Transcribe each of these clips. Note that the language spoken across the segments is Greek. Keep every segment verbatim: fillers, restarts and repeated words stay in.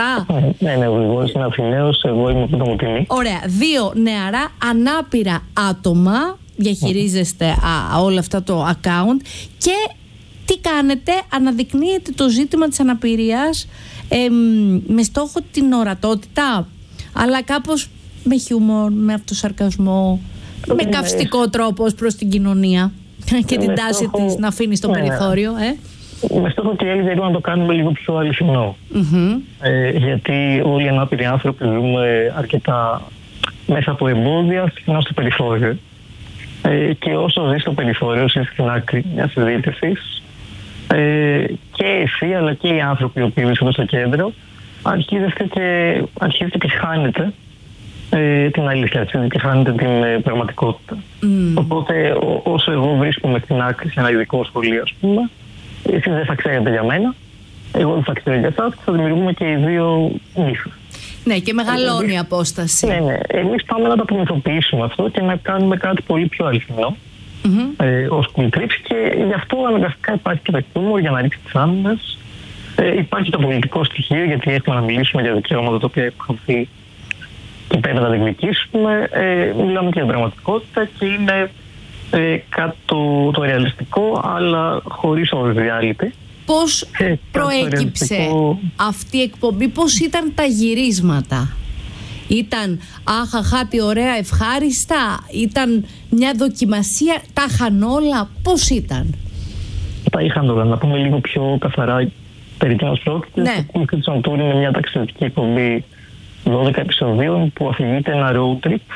Σωστά. Ναι, ναι, ο Γρηγόρης είναι Αθηναίος, εγώ είμαι από το Μουτινή. Ωραία. Δύο νεαρά ανάπηρα άτομα διαχειρίζεστε α, όλα αυτά το account και τι κάνετε, αναδεικνύετε το ζήτημα της αναπηρίας ε, με στόχο την ορατότητα, αλλά κάπως με χιούμορ, με αυτοσαρκασμό, με καυστικό τρόπο ως προς την κοινωνία και την τάση της να αφήνει στο περιθώριο. Ε. Με στόχο και έλεγε να το κάνουμε λίγο πιο αληθινό. Mm-hmm. Ε, γιατί όλοι οι ανάπηροι άνθρωποι ζούμε αρκετά μέσα από εμπόδια, συχνά στο περιθώριο. Ε, και όσο ζεις στο περιθώριο, είσαι στην άκρη μιας συζήτησης, ε, και εσύ αλλά και οι άνθρωποι οι οποίοι βρίσκονται στο κέντρο, αρχίζετε και, αρχίζετε και χάνετε ε, την αλήθεια, αρχίζετε και χάνετε την ε, πραγματικότητα. Mm. Οπότε ό, όσο εγώ βρίσκομαι στην άκρη σε ένα ειδικό σχολείο, ας πούμε, εσείς δεν θα ξέρετε για μένα, εγώ δεν θα ξέρω για εσάς, θα δημιουργούμε και οι δύο μύθους. Ναι, και μεγαλώνει εμείς, η απόσταση. Ναι, ναι. Εμείς πάμε να το απομυθοποιήσουμε αυτό και να κάνουμε κάτι πολύ πιο αληθινό, mm-hmm. ε, ως κουλτρίψη, και γι' αυτό αναγκαστικά υπάρχει και το χιούμορ για να ρίξει τις άμυνες. Ε, υπάρχει το πολιτικό στοιχείο, γιατί έχουμε να μιλήσουμε για δικαιώματα τα οποία έχουν χαθεί και πρέπει να τα διεκδικήσουμε. Ε, μιλάμε και για πραγματικότητα και είναι ε, κάτι το, το ρεαλιστικό, αλλά χωρίς overreality. Πώς ε, προέκυψε αυτή η εκπομπή, πώς ήταν τα γυρίσματα? Ήταν αχαχά τι ωραία, ευχάριστα, ήταν μια δοκιμασία, τα είχαν όλα, πώς ήταν? Τα είχαν όλα, να πούμε λίγο πιο καθαρά περί τίνος πρόκειται. Ναι. Το Cool Kids on Tour είναι μια ταξιδιωτική εκπομπή δώδεκα επεισοδίων που αφηγείται ένα road trip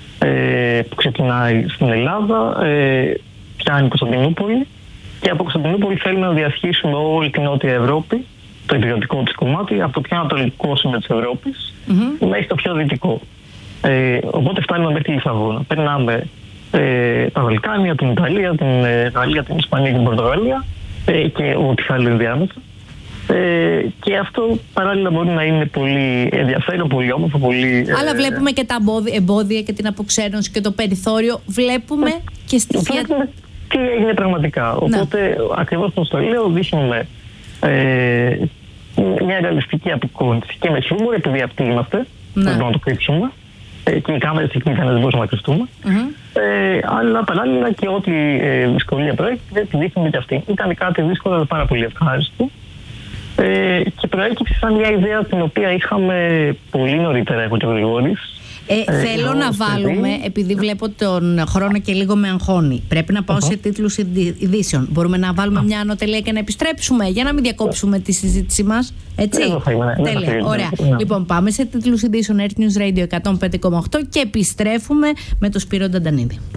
ε, που ξεκινάει στην Ελλάδα, ε, πιάνει Κωνσταντινούπολη, και από Κωνσταντινούπολη θέλουμε να διασχίσουμε όλη την Νότια Ευρώπη, το υπηρετικό της κομμάτι, από το πιο ανατολικό σημείο της Ευρώπης mm-hmm. μέχρι το πιο δυτικό. Ε, οπότε φτάνουμε μέχρι τη Λισαβόνα. Περνάμε ε, τα Βαλκάνια, την Ιταλία, την ε, Γαλλία, την Ισπανία και την Πορτογαλία ε, και ό,τι άλλο ενδιάμεσα. Ε, και αυτό παράλληλα μπορεί να είναι πολύ ενδιαφέρον, πολύ όμορφο, πολύ... Αλλά ε, βλέπουμε και τα εμπόδια και την αποξένωση και το περιθώριο. Βλέπουμε ε, και στοιχεία... Βλέπουμε τι έγινε πραγματικά. Οπότε ναι. ακριβώς όπως το λέω, δείχνουμε ε, μια ρεαλιστική απεικόνηση και με χιούμορ, επειδή αυτοί είμαστε, ναι. δεν μπορούμε να το κρύψουμε. Ε, και οι κάμερες εκεί ήταν, δεν μπορούσαμε να κρυφτούμε. Mm-hmm. Ε, αλλά παράλληλα και ό,τι ε, δυσκολία προέκυψε, τη δείχνουμε και αυτή. Ήταν κάτι δύσκολο, αλλά πάρα πολύ ευχάριστο. Ε, και προέκυψε σαν μια ιδέα την οποία είχαμε πολύ νωρίτερα, εγώ και ο Γρηγόρης. Ε, ε, θέλω να βάλουμε, επειδή βλέπω τον χρόνο και λίγο με αγχώνει, πρέπει να πάω uh-huh. σε τίτλους ειδήσεων. Μπορούμε να βάλουμε uh-huh. μια ανωτελεία και να επιστρέψουμε, για να μην διακόψουμε uh-huh. τη συζήτησή μας. Έτσι. Uh-huh. Τέλεια. Uh-huh. Ωραία. Uh-huh. Λοιπόν, πάμε σε τίτλους ειδήσεων Earth News Radio εκατόν πέντε κόμμα οκτώ και επιστρέφουμε με τον Σπύρο Νταντανίδη.